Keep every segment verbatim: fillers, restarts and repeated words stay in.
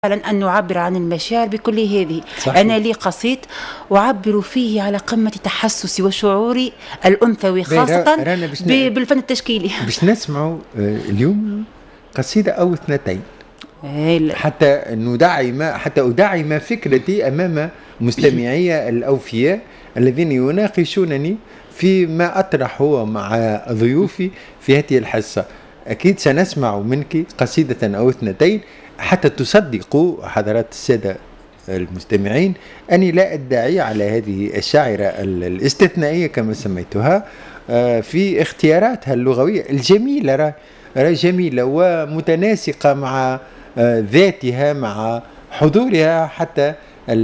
فعلا أن نعبر عن المشاعر بكل هذه. صحيح. أنا لي قصيد أعبر فيه على قمة تحسسي وشعوري الأنثوي خاصة ب- بالفن التشكيلي. باش نسمعوا اليوم قصيدة أو اثنتين حتى ندعم حتى أدعم فكرتي أمام مستمعي الأوفياء الذين يناقشونني فيما أطرحه مع ضيوفي في هذه الحصة. أكيد سنسمع منك قصيدة أو اثنتين حتى تصدقوا حضرات السادة المستمعين أني لا أدعي على هذه الشاعرة الاستثنائية كما سميتها في اختياراتها اللغوية الجميلة، جميلة ومتناسقة مع ذاتها، مع حضورها حتى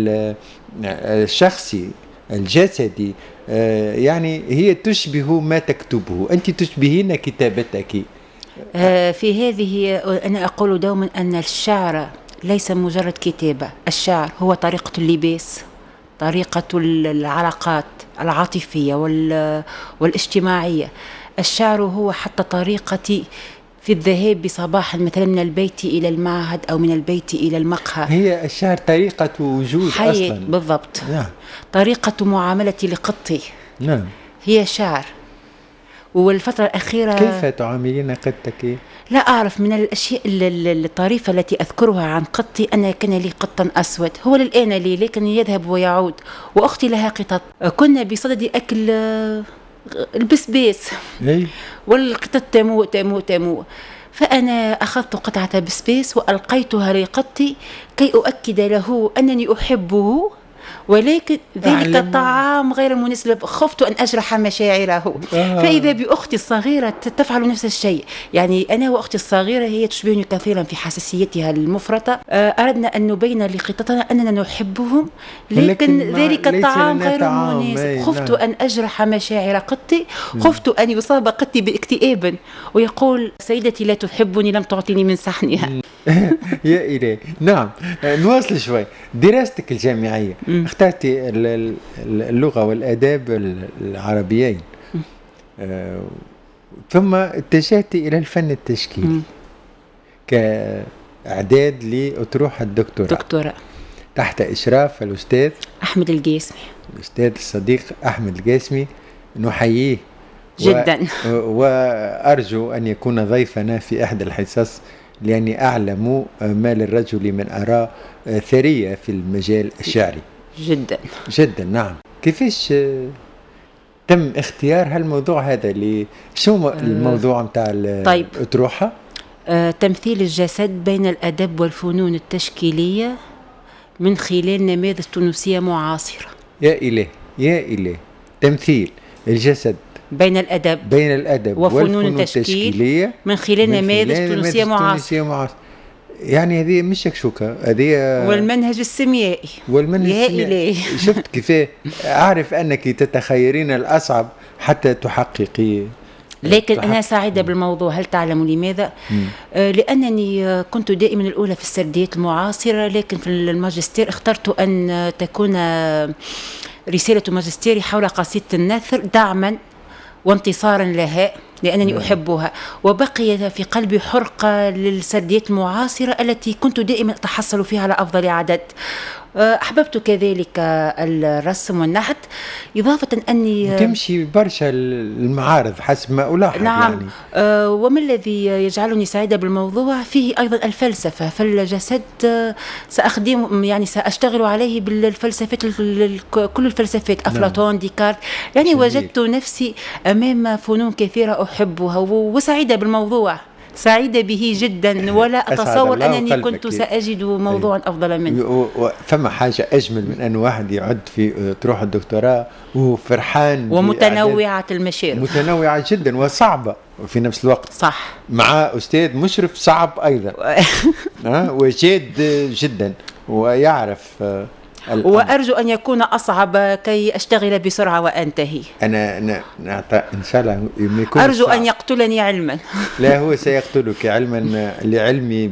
الشخصي الجسدي. يعني هي تشبه ما تكتبه، أنت تشبهين كتابتك. في هذه أنا أقول دوما أن الشعر ليس مجرد كتابة، الشعر هو طريقة اللباس، طريقة العلاقات العاطفية والاجتماعية. الشعر هو حتى طريقتي في الذهاب صباحا مثلا من البيت إلى المعهد أو من البيت إلى المقهى. هي الشعر طريقة وجود أصلا. بالضبط. نعم. طريقة معاملتي لقطي. نعم. هي شعر. والفترة الأخيرة كيف تعاملين قطك؟ لا أعرف. من الأشياء الطريفة التي أذكرها عن قطي أنا كان لي قطا أسود، هو للآن لي لكن يذهب ويعود، وأختي لها قطط. كنا بصدد أكل البسباس والقطط تمو تمو تمو، فأنا أخذت قطعة بسباس وألقيتها لقطي كي أؤكد له أنني أحبه، ولكن ذلك الطعام غير مناسب، خفت أن أجرح مشاعره. آه. فإذا بأختي الصغيرة تفعل نفس الشيء. يعني أنا وأختي الصغيرة هي تشبهني كثيرا في حساسيتها المفرطة. أردنا أن نبين لقطتنا أننا نحبهم، لكن, لكن ذلك الطعام غير مناسب. خفت أن أجرح مشاعر قطي، خفت أن يصاب قطي باكتئاب ويقول سيدتي لا تحبني لم تعطيني من صحنها. يا إلهي. نعم. نواصل شوي. دراستك الجامعية اخترت اللغة والآداب العربيين، آه ثم اتجهت إلى الفن التشكيلي م. كإعداد لأطروحة الدكتوراه دكتوراه تحت إشراف الأستاذ أحمد القاسمي، الأستاذ الصديق أحمد القاسمي، نحييه جدا و... وأرجو أن يكون ضيفنا في إحدى الحصص، لأني أعلم ما للرجل من آراء ثرية في المجال الشعري. جدا جدا. نعم. كيفاش تم اختيار هالموضوع هذا؟ اللي شو الموضوع متاع طيب. الأطروحة؟ آه، تمثيل الجسد بين الأدب والفنون التشكيلية من خلال نماذج تونسية معاصرة. يا إله يا إله. تمثيل الجسد بين الأدب بين الأدب وفنون التشكيلية من خلال نماذج تونسية معاصرة. يعني هذه مش شكشوكة، هذه والمنهج السيميائي. والمنهج السيميائي. شفت كيف أعرف أنك تتخيرين الأصعب حتى تحققي. لكن تحقق. أنا سعيدة بالموضوع. هل تعلم لماذا؟ آه لأنني كنت دائما الأولى في السرديات المعاصرة، لكن في الماجستير اخترت أن تكون رسالة ماجستيري حول قصيدة النثر دعما وانتصارا لها، لأنني مم. أحبها، وبقي في قلبي حرقة للسرديات المعاصرة التي كنت دائما أتحصل فيها على أفضل عدد. أحببت كذلك الرسم والنحت، إضافة أني تمشي برشا المعارض حسب ما ألاحظ. نعم. يعني. آه وما الذي يجعلني سعيدة بالموضوع فيه أيضا الفلسفة. فالجسد سأخدم يعني سأشتغل عليه بالفلسفات، كل الفلسفات، أفلاطون، نعم. ديكارت. يعني شديد. وجدت نفسي أمام فنون كثيرة أحبها وسعيدة بالموضوع، سعيدة به جدا، ولا أتصور أنني كنت سأجد موضوعا أفضل منه. فما حاجة أجمل من أن واحد يعد في تروح الدكتوراه وفرحان ومتنوعة المشارف، متنوعة جدا وصعبة في نفس الوقت. صح. مع أستاذ مشرف صعب أيضا وجاد جدا ويعرف. وأرجو أن يكون أصعب كي أشتغل بسرعة وأنتهي. أنا أنا نعطى إن شاء الله يكون أرجو صعب. أن يقتلني علما. لا، هو سيقتلك علما لعلمي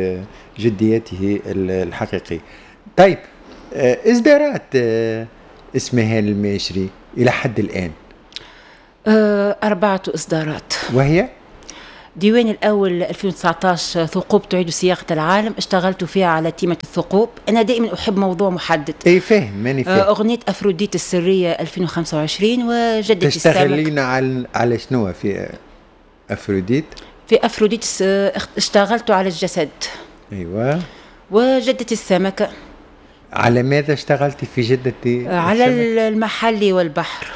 بجديته الحقيقية. طيب، إصدارات اسمهان الماشري إلى حد الآن؟ أربعة إصدارات. وهي ديواني الأول ألفين وتسعطاش ثقوب تعيد صياغة العالم، اشتغلت فيها على تيمة الثقوب. أنا دائما أحب موضوع محدد. اي فاهم ماني فاهم. أغنية أفروديت السرية ألفين وخمسة وعشرين، وجدة السمك. تشتغلين على على شنو في أفروديت؟ في أفروديت اشتغلت على الجسد. أيوة. وجدة السمكة. على ماذا اشتغلت في جدة على السمك؟ المحلي والبحر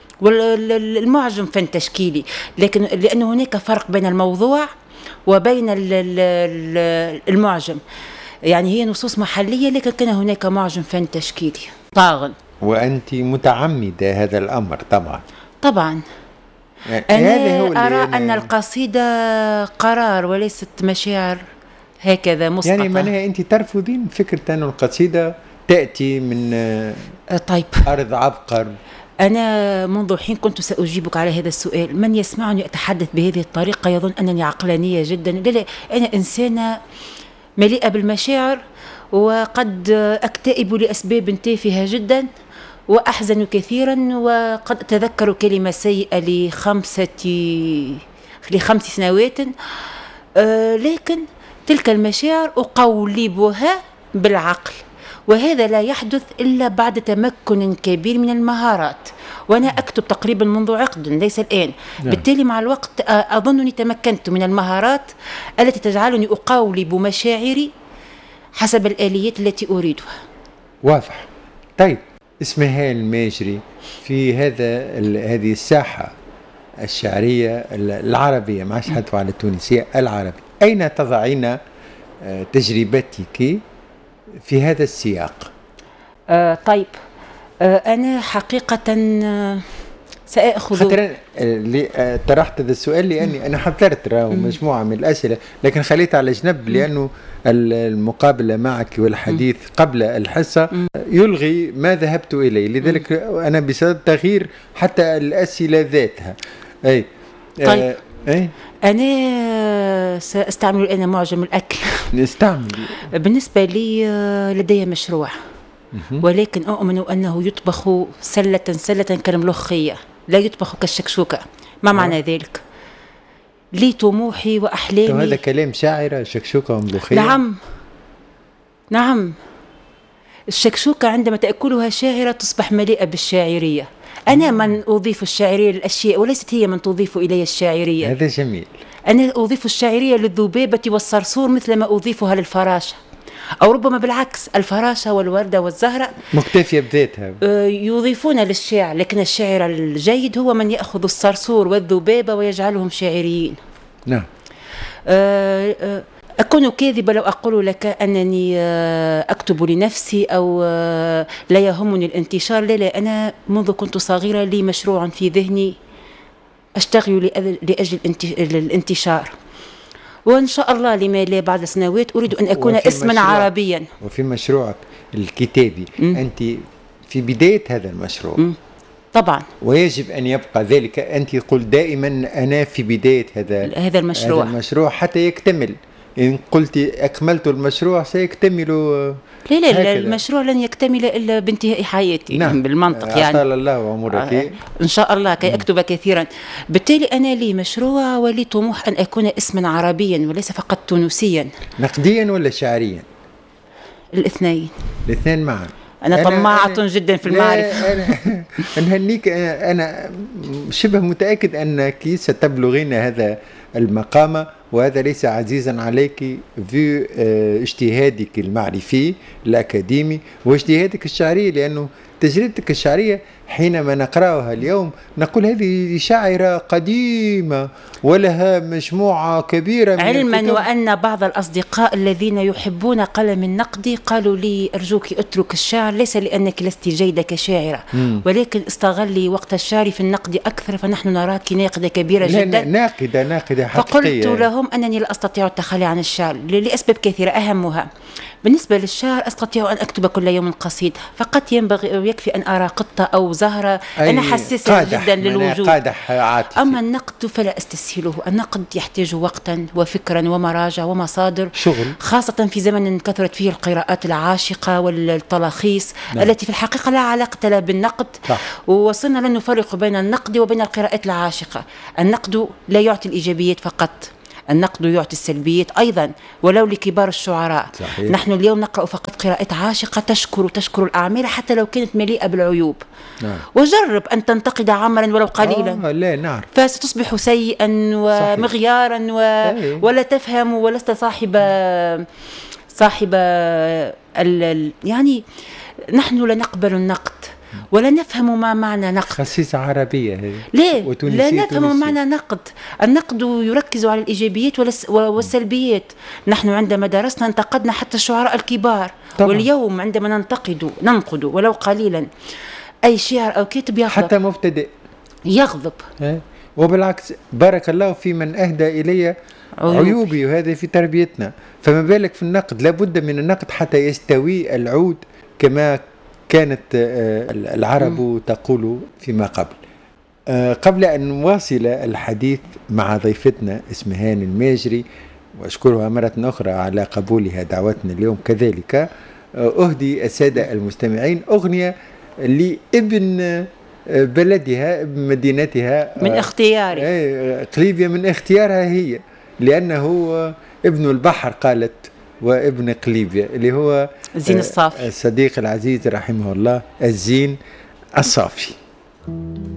والمعجم فن تشكيلي، لكن لأن هناك فرق بين الموضوع وبين المعجم. يعني هي نصوص محلية لكن كان هناك معجم فن تشكيلي طاغن. وأنت متعمدة هذا الأمر طبعا. طبعا. أنا أرى أن القصيدة قرار وليست مشاعر هكذا مسقطة. يعني معناها أنت ترفضين فكرة أن القصيدة تأتي من طيب أرض عبقر. أنا منذ حين كنت سأجيبك على هذا السؤال. من يسمعني أتحدث بهذه الطريقة يظن أنني عقلانية جدا. لا لا، أنا إنسانة مليئة بالمشاعر، وقد أكتئب لأسباب تافهة جدا، وأحزن كثيرا، وقد أتذكر كلمة سيئة لخمسة لخمس سنوات. آه لكن تلك المشاعر أقولبها بالعقل، وهذا لا يحدث إلا بعد تمكن كبير من المهارات. وأنا أكتب تقريبا منذ عقد ليس الآن. نعم. بالتالي مع الوقت أظنني تمكنت من المهارات التي تجعلني أقولب مشاعري حسب الآليات التي أريدها. واضح. طيب اسمها الماجري في هذا هذه الساحة الشعرية العربية، ما عادش حدثوا على التونسية العربية، أين تضعين تجربتك في هذا السياق؟ آه طيب آه أنا حقيقة آه سأأخذ خاطر اللي طرحت هذا السؤال لأني أنا حضرت راهو مجموعة من الأسئلة لكن خليت على جنب، لأنه المقابلة معك والحديث قبل الحصة يلغي ما ذهبت إليه، لذلك أنا بصدد تغيير حتى الأسئلة ذاتها. أي طيب آه أي أنا سأستعمل الآن معجم الأكل. نستعمل. بالنسبة لي لدي مشروع، ولكن أؤمن أنه يطبخ سلة سلة كالملوخية، لا يطبخ كالشكشوكة. ما معنى ذلك؟ لي طموحي وأحلامي. هذا كلام شاعرة، شكشوكة وملوخية؟ نعم نعم. الشكشوكة عندما تأكلها شاعرة تصبح مليئة بالشاعرية. أنا من أضيف الشاعرية للأشياء وليست هي من تضيف إلي الشاعرية. هذا جميل. أنا أضيف الشاعرية للذبابة والصرصور مثل ما أضيفها للفراشة، أو ربما بالعكس، الفراشة والوردة والزهرة مكتفية بذاتها يضيفون للشعر، لكن الشاعر الجيد هو من يأخذ الصرصور والذبابة ويجعلهم شاعريين. نعم. أكون كاذبة لو أقول لك أنني أكتب لنفسي أو لا يهمني الانتشار. لا لا، أنا منذ كنت صغيرة لي مشروع في ذهني أشتغل لأجل الانتشار، وإن شاء الله لما لا بعد سنوات أريد أن أكون اسما عربيا. وفي مشروعك الكتابي م. أنت في بداية هذا المشروع م. طبعا، ويجب أن يبقى ذلك. أنت قل دائما أنا في بداية هذا هذا المشروع هذا المشروع حتى يكتمل. إن قلت أكملت المشروع سيكتمل. لا لا لا، المشروع لن يكتمل إلا بانتهاء حياتي. نعم. بالمنطق يعني. أطال الله عمرك. آه إن شاء الله كي أكتب كثيرا. بالتالي أنا لي مشروع ولي طموح أن أكون اسما عربيا وليس فقط تونسيا. نقديا ولا شعريا؟ الاثنين. الاثنين معا. أنا, أنا طماعة أنا جدا في المعرفة. أنا نهنيك. أنا شبه متأكد أنك ستبلغين هذا المقام، وهذا ليس عزيزا عليك في اجتهادك المعرفي الأكاديمي واجتهادك الشعري، لأنه تجربتك الشعرية حينما نقرأها اليوم نقول هذه شاعرة قديمة ولها مجموعة كبيرة من علما الكتب. وأن بعض الأصدقاء الذين يحبون قلم النقد قالوا لي أرجوك اترك الشعر، ليس لأنك لست جيدة كشاعرة مم. ولكن استغلي وقت الشعر في النقد أكثر، فنحن نراك ناقدة كبيرة لا جدا. ناقدة ناقدة حقيقية. فقلت لهم أنني لا أستطيع التخلي عن الشعر لأسباب كثيرة، أهمها بالنسبة للشعر أستطيع أن أكتب كل يوم قصيدة، فقط ينبغي يكفي أن أرى قطة أو زهرة. أنا حساسة جدا للوجود. أما النقد فلا أستسهله. النقد يحتاج وقتا وفكرا ومراجع ومصادر شغل، خاصة في زمن كثرت فيه القراءات العاشقة والتلاخيص نعم. التي في الحقيقة لا علاقة لها بالنقد صح. ووصلنا لن نفرق بين النقد وبين القراءات العاشقة. النقد لا يعطي الإيجابيات فقط، النقد يعطي السلبيات أيضا ولو لكبار الشعراء. صحيح. نحن اليوم نقرأ فقط قراءة عاشقة تشكر تشكر الأعمال حتى لو كانت مليئة بالعيوب. نعم. وجرب أن تنتقد عملا ولو قليلا. آه لا نعرف. فستصبح سيئا ومغيارا و... ولا تفهم ولست صاحب صاحب ال... يعني نحن لا نقبل النقد ولا نفهم ما معنى نقد. خصيصة عربية هذه. ليه؟ لا نفهم معنى نقد. النقد يركز على الإيجابيات والسلبيات. نحن عندما درسنا انتقدنا حتى الشعراء الكبار طبعا. واليوم عندما ننتقد ننقد ولو قليلا أي شعر أو كاتب يغضب، حتى مبتدئ يغضب. وبالعكس بارك الله في من أهدى إلي عيوبي, عيوبي وهذا في تربيتنا. فما بالك في النقد، لابد من النقد حتى يستوي العود كما كانت العرب م. تقول فيما قبل. قبل أن نواصل الحديث مع ضيفتنا اسمهان الماجري وأشكرها مرة أخرى على قبولها دعوتنا اليوم، كذلك أهدي السادة المستمعين أغنية لابن بلدها ابن مدينتها من اختياري قليبية، من اختيارها هي، لأنه ابن البحر قالت وابن قليبية اللي هو زين الصافي، الصديق العزيز رحمه الله الزين الصافي.